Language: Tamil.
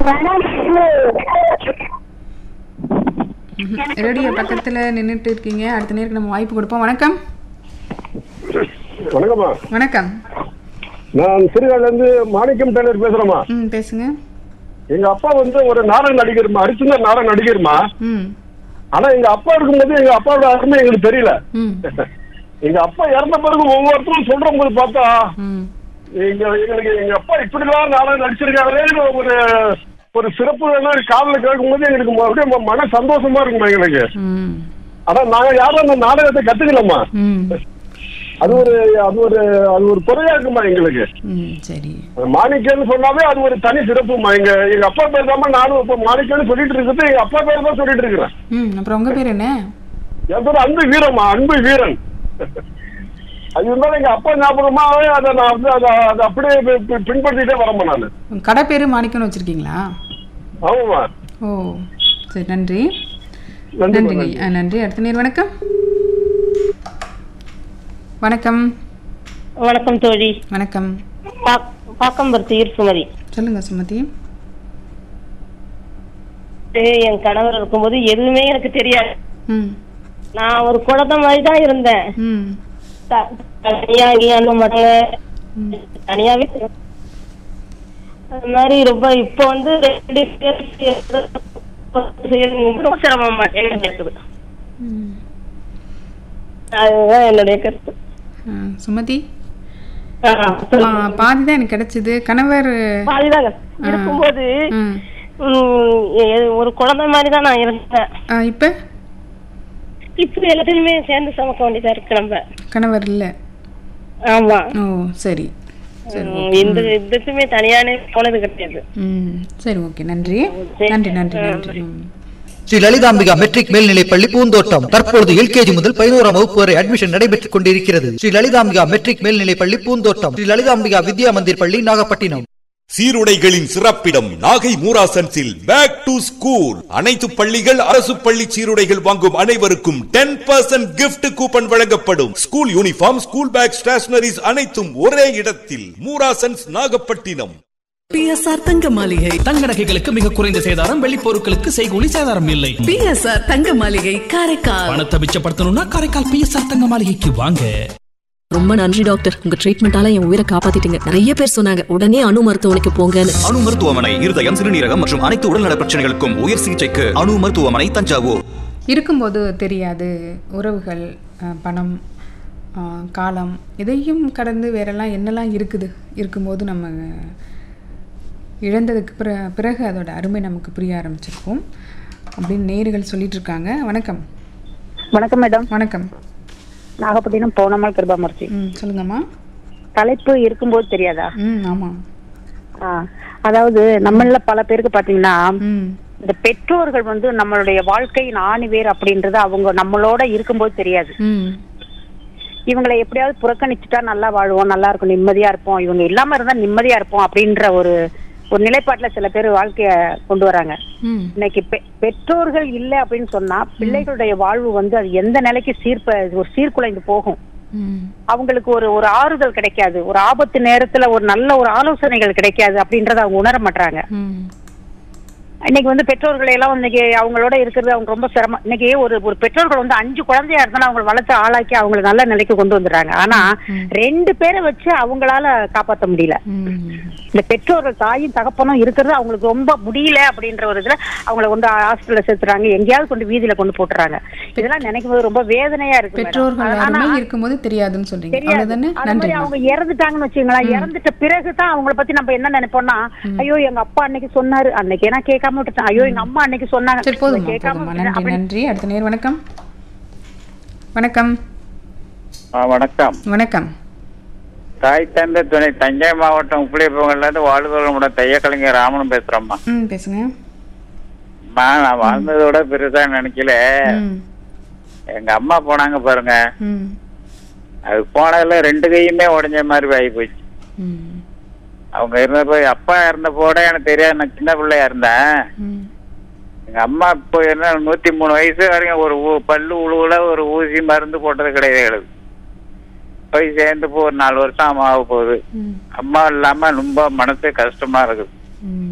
ரேடியோ பக்கத்துல நின்னுட்டு இருக்கீங்க. அடுத்த நேருக்கு நம்ம வாய்ப்பு கொடுப்போம். வணக்கம். வணக்கம்மா. வணக்கம். நான் சிறுகால இருந்து மாணிக்கம் டெய்லர் பேசுறேம்மா. பேசுங்க. எங்க அப்பா ஒரு நாடக நடிகர்மா, அரிச்சந்திர நாடக நடிகர்மா. ஆனா எங்க அப்பா இருக்கும்போது எங்க அப்பாவோட அருமை எங்களுக்கு தெரியல. எங்க அப்பா இறந்த பிறகு ஒவ்வொருத்தரும் சொல்ற போது பார்த்தா எங்களுக்கு எங்க அப்பா இப்படிலாம் நாடகம் நடிச்சிருக்காங்களே ஒரு சிறப்பு காதல கேட்கும் போது எங்களுக்கு அப்படியே மன சந்தோஷமா இருக்குமா எங்களுக்கு. ஆனா நாங்க யாரும் அந்த நாடகத்தை கத்துக்கலம்மா. அது ஒரு குறையா இருக்குமா எங்களுக்கு. சரி, மாணிக்கன்னு சொன்னாவே அது ஒரு தனி சிறப்புமா. எங்க அப்பா பேர் தான் நானும் இப்ப மாணிக்கன்னு சொல்லிட்டு இருக்கிறது எங்க அப்பா பேர் தான் சொல்லிட்டு இருக்கிறேன். அப்புறம் உங்க பேர் என்ன? என் பேர் அன்பு வீரம்மா, அன்பு வீரன். அது இருந்தாலும் எங்க அப்பா ஞாபகமாவே அதை நான் அதை அப்படியே பின்பற்றிட்டே வரமா. நான் கடை பேரு மாணிக்கன்னு வச்சிருக்கீங்களா? ஆமாமா. ஓ சரி, நன்றி. நன்றிங்க. நன்றி. அடுத்த நேர். வணக்கம். வணக்கம். வணக்கம் தோழி. வணக்கம். பாக்கம்பருத்தி சுமதி. சொல்லுங்க சுமதி. என் கணவர் இருக்கும்போது எதுவுமே எனக்கு தெரியாது. நான் ஒரு குழந்தை மாதிரி தான் இருந்தேன். தனியாகி அந்த மாட்டாங்க, தனியாவே அது மாதிரி ரொம்ப. இப்ப ரொம்ப சிரமமா இருக்குது. அதுதான் என்னுடைய கருத்து. சுமதி, பாதிதான் எனக்கு கிடைச்சது. கணவர் பாதிதாங்க இருக்கும்போது ஒரு குழந்தை மாதிரிதான் நான் இருந்தேன். இப்ப எல்லாத்தையுமே சேர்ந்து சமைக்க வேண்டியதா இருக்கு. நம்ம கணவர் இல்ல. ஆமா. ஓ சரி. இந்த இதுக்குமே தனியானே போனது கிடையாது. சரி, ஓகே. நன்றி. நன்றி நன்றி நன்றி. ஸ்ரீ லலிதாம்பிகா மெட்ரிக் மேல்நிலைப்பள்ளி பூந்தோட்டம். தற்பொழுது எல்கேஜி முதல் 11ஆம் வகுப்பு வரை அட்மிஷன் நடைபெற்றுக் கொண்டிருக்கிறது. ஸ்ரீ லலிதாம்பிகா மெட்ரிக் மேல்நிலைப்பள்ளி பூந்தோட்டம். ஸ்ரீ லலிதாம்பிகா வித்யா மந்திர் பள்ளி, Nagapattinam. சீருடைகளின் சிறப்பிடம் Nagai மூராசன்ஸில் back to school. அனைத்து பள்ளிகள், அரசு பள்ளி சீருடைகள் வாங்கும் அனைவருக்கும் 10% கிஃப்ட் கூப்பன் வழங்கப்படும். School uniform, school bag, stationeries அனைத்தும் ஒரே இடத்தில். மூராசன்ஸ், நாகப்பட்டினம். PSR தங்க மாளிகை. தங்க நகைகளுக்கு மிக குறைந்த சேதாரம், வெள்ளி பொருட்களுக்கு செய்கூலி சேதாரம் இல்லை. PSR தங்க மாளிகை, காரைக்கால். பணத்தை மிச்சப்படுத்தணும்னா காரைக்கால் PSR தங்க மாளிகைக்கு வாங்க. ரொம்ப நன்றி டாக்டர், உங்க ட்ரீட்மெண்டால என் உயிரை காப்பாத்திட்டீங்க. நிறைய பேர் சொன்னாங்க உடனே அணு மருத்துவமனைக்கு போங்கன்னு. அணு மருத்துவமனை இருதயம், சிறுநீரகம் மற்றும் அனைத்து உடல்நல பிரச்சனைகளுக்கும் உயர் சிகிச்சைக்கு அணு மருத்துவமனை, தஞ்சாவூர். இருக்கும்போது தெரியாது பிறவுகள், பணம், காலம், இதையும் கடந்து வேறெல்லாம் என்னெல்லாம் இருக்கும்போது நம்ம இழந்ததுக்கு பிறகு அதோட அருமை நமக்கு புரிய ஆரம்பிச்சிருக்கும் அப்படின்னு நேயர்கள் சொல்லிட்டு இருக்காங்க. வணக்கம். வணக்கம் மேடம். வணக்கம். நாகப்பட்டினம் பௌர்ணமால் கிருபாமூர்த்தி. சொல்லுங்கம்மா. தலைப்பு இருக்கும்போது தெரியாதா? ஆமா. அதாவது நம்மள பல பேருக்கு பாத்தீங்கன்னா இந்த பெற்றோர்கள் நம்மளுடைய வாழ்க்கையின் ஆணிவேர் அப்படின்றது அவங்க நம்மளோட இருக்கும்போது தெரியாது. இவங்களை எப்படியாவது புறக்கணிச்சுட்டா நல்லா வாழ்வோம், நல்லா இருக்கும், நிம்மதியா இருப்போம், இவங்க இல்லாம இருந்தா நிம்மதியா இருப்போம் அப்படின்ற ஒரு நிலைப்பாட்டுல சில பேர் வாழ்க்கைய கொண்டு வராங்க. இன்னைக்கு பெற்றோர்கள் இல்ல அப்படின்னு சொன்னா பிள்ளைகளுடைய வாழ்வு அது எந்த நிலைக்கு ஒரு சீர்குலைந்து போகும். அவங்களுக்கு ஒரு ஆறுதல் கிடைக்காது, ஒரு ஆபத்து நேரத்துல ஒரு நல்ல ஒரு ஆலோசனைகள் கிடைக்காது அப்படின்றத அவங்க உணர மாட்டாங்க. இன்னைக்கு பெற்றோர்களை எல்லாம் இன்னைக்கு அவங்களோட இருக்கிறது அவங்க ரொம்ப சிரமம். இன்னைக்கு ஒரு பெற்றோர்கள் 5 குழந்தையா இருந்தாலும் அவங்க வளர்த்து ஆளாக்கி அவங்களை நல்ல நிலைக்கு கொண்டு வந்துடுறாங்க. ஆனா 2 பேரை வச்சு அவங்களால காப்பாற்ற முடியல. இந்த பெற்றோர்கள் தாயும் தகப்பனும் இருக்கிறது அவங்களுக்கு ரொம்ப முடியல அப்படின்ற ஒரு இதுல அவங்களை கொண்டு ஹாஸ்பிட்டல்ல சேர்த்துறாங்க, எங்கேயாவது கொண்டு வீதியில கொண்டு போட்டுறாங்க. இதெல்லாம் நினைக்கும் போது ரொம்ப வேதனையா இருக்கு. பெற்றோர்கள் இருக்கும்போது தெரியாதுன்னு சொல்றீங்க. அவங்க இறந்துட்டாங்கன்னு வச்சுங்களேன், இறந்துட்ட பிறகுதான் அவங்களை பத்தி நம்ம என்ன நினைப்போம்னா, ஐயோ எங்க அப்பா அன்னைக்கு சொன்னாரு, அன்னைக்கு நான் கேட்காம விட்டுட்டேன், ஐயோ எங்க அம்மா அன்னைக்கு சொன்னாங்க. நன்றி நன்றி. அடுத்த நேர். வணக்கம். வணக்கம். வணக்கம். வணக்கம். தாய் தந்தை துணை, தஞ்சை மாவட்டம் உப்பிலியப்பங்கள்ல இருந்து வாழ்வுகளோட தையக்கலைஞர் ராமனும் பேசுறோம்மா. பேசுங்க. நான் வாழ்ந்ததோட பெருசா நினைக்கல. எங்க அம்மா போனாங்க பாருங்க, அது போனதுல 2 கையுமே உடஞ்ச மாதிரி ஆகி போச்சு. அவங்க இருந்தப்போ, அப்பா இருந்தப்போட எனக்கு தெரியாது, நான் சின்ன பிள்ளையா இருந்தேன். எங்க அம்மா இப்போ என்ன 103 வயசு வரைக்கும் ஒரு பல்லு உழுவுல ஒரு ஊசி மருந்து போட்டது கிடையாது. போய் சேர்ந்து ஒரு 4 வருஷம் ஆக போகுது. அம்மா இல்லாம ரொம்ப மனசு கஷ்டமா இருக்குது.